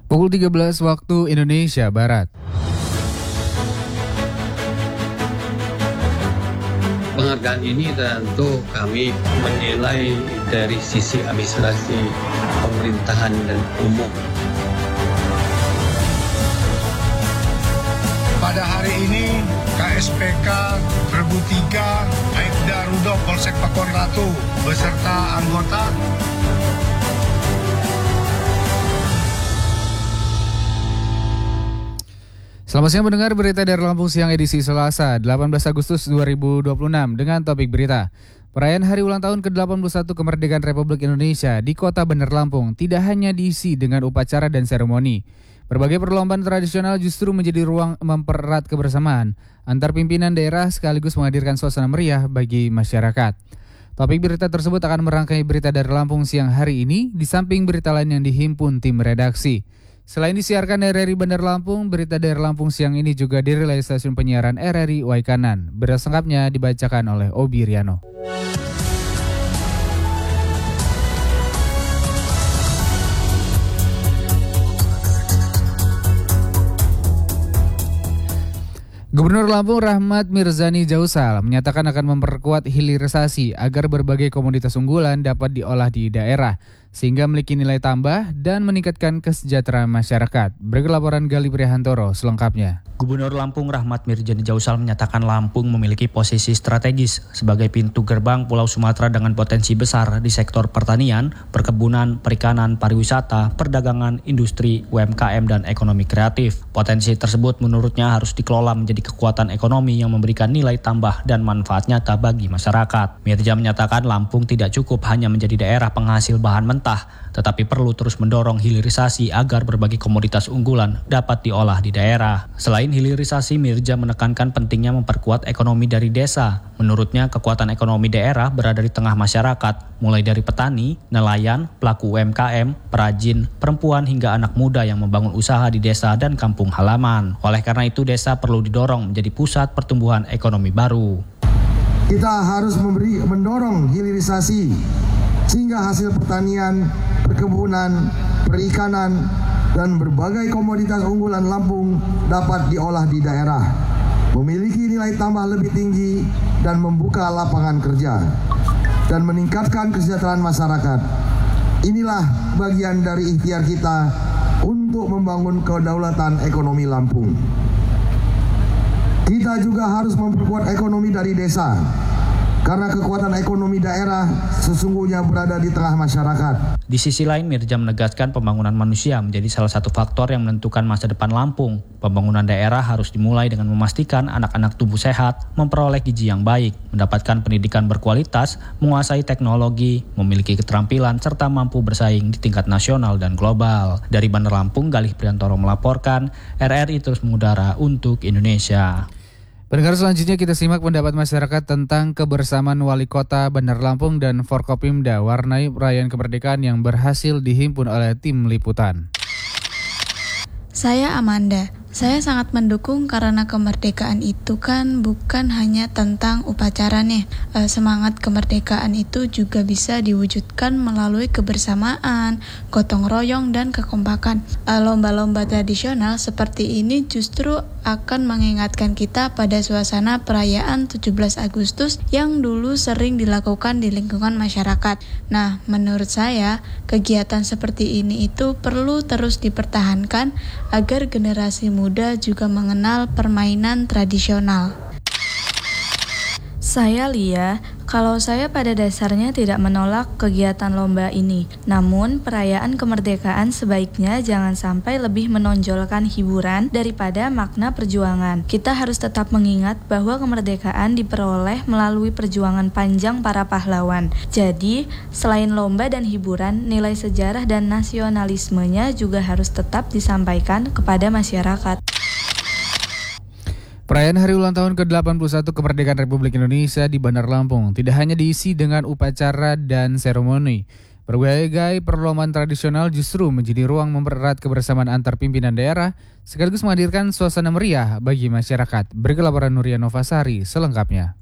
Pukul 13 waktu Indonesia Barat. Penghargaan ini tentu kami menilai dari sisi administrasi pemerintahan dan umum. Pada hari ini KSPK Regu 3 Aibda Rudo Polsek Pakuan Ratu beserta anggota Selamat siang pendengar, berita dari Lampung siang edisi Selasa 18 Agustus 2026 dengan topik berita. Perayaan hari ulang tahun ke-81 kemerdekaan Republik Indonesia di Kota Bandar Lampung tidak hanya diisi dengan upacara dan seremoni. Berbagai perlombaan tradisional justru menjadi ruang mempererat kebersamaan antar pimpinan daerah sekaligus menghadirkan suasana meriah bagi masyarakat. Topik berita tersebut akan merangkai berita dari Lampung siang hari ini di samping berita lain yang dihimpun tim redaksi. Selain disiarkan RRI Bandar Lampung, berita dari Lampung siang ini juga dirilis stasiun penyiaran RRI Waikanan. Berita lengkapnya dibacakan oleh Obi Riano. Gubernur Lampung Rahmat Mirzani Jausal menyatakan akan memperkuat hilirisasi agar berbagai komoditas unggulan dapat diolah di daerah sehingga memiliki nilai tambah dan meningkatkan kesejahteraan masyarakat. Berikut laporan Gali Priahantoro selengkapnya. Gubernur Lampung Rahmat Mirzani Jausal menyatakan Lampung memiliki posisi strategis sebagai pintu gerbang Pulau Sumatera dengan potensi besar di sektor pertanian, perkebunan, perikanan, pariwisata, perdagangan, industri, UMKM, dan ekonomi kreatif. Potensi tersebut menurutnya harus dikelola menjadi kekuatan ekonomi yang memberikan nilai tambah dan manfaat nyata bagi masyarakat. Mirja menyatakan Lampung tidak cukup hanya menjadi daerah penghasil bahan mentah, tetapi perlu terus mendorong hilirisasi agar berbagai komoditas unggulan dapat diolah di daerah. Selain hilirisasi, Mirja menekankan pentingnya memperkuat ekonomi dari desa. Menurutnya, kekuatan ekonomi daerah berada di tengah masyarakat, mulai dari petani, nelayan, pelaku UMKM, perajin, perempuan hingga anak muda yang membangun usaha di desa dan kampung halaman. Oleh karena itu, desa perlu didorong menjadi pusat pertumbuhan ekonomi baru. Kita harus mendorong hilirisasi sehingga hasil pertanian, perkebunan, perikanan, dan berbagai komoditas unggulan Lampung dapat diolah di daerah, memiliki nilai tambah lebih tinggi dan membuka lapangan kerja, dan meningkatkan kesejahteraan masyarakat. Inilah bagian dari ikhtiar kita untuk membangun kedaulatan ekonomi Lampung. Kita juga harus memperkuat ekonomi dari desa, karena kekuatan ekonomi daerah sesungguhnya berada di tengah masyarakat. Di sisi lain, Mirja menegaskan pembangunan manusia menjadi salah satu faktor yang menentukan masa depan Lampung. Pembangunan daerah harus dimulai dengan memastikan anak-anak tumbuh sehat, memperoleh gizi yang baik, mendapatkan pendidikan berkualitas, menguasai teknologi, memiliki keterampilan, serta mampu bersaing di tingkat nasional dan global. Dari Bandar Lampung, Galih Priantoro melaporkan, RRI terus mengudara untuk Indonesia. Pendengar, selanjutnya kita simak pendapat masyarakat tentang kebersamaan Wali Kota Bandar Lampung dan Forkopimda warnai perayaan kemerdekaan yang berhasil dihimpun oleh tim liputan. Saya Amanda. Saya sangat mendukung karena kemerdekaan itu kan bukan hanya tentang upacara nih. Semangat kemerdekaan itu juga bisa diwujudkan melalui kebersamaan, gotong royong, dan kekompakan. Lomba-lomba tradisional seperti ini justru akan mengingatkan kita pada suasana perayaan 17 Agustus yang dulu sering dilakukan di lingkungan masyarakat. Nah, menurut saya, kegiatan seperti ini itu perlu terus dipertahankan agar generasi muda juga mengenal permainan tradisional. Saya Lia, kalau saya pada dasarnya tidak menolak kegiatan lomba ini. Namun, perayaan kemerdekaan sebaiknya jangan sampai lebih menonjolkan hiburan daripada makna perjuangan. Kita harus tetap mengingat bahwa kemerdekaan diperoleh melalui perjuangan panjang para pahlawan. Jadi, selain lomba dan hiburan, nilai sejarah dan nasionalismenya juga harus tetap disampaikan kepada masyarakat. Perayaan hari ulang tahun ke-81 kemerdekaan Republik Indonesia di Bandar Lampung tidak hanya diisi dengan upacara dan seremoni. Berbagai perlombaan tradisional justru menjadi ruang mempererat kebersamaan antar pimpinan daerah sekaligus menghadirkan suasana meriah bagi masyarakat. Berikut laporan Nuria Novasari selengkapnya.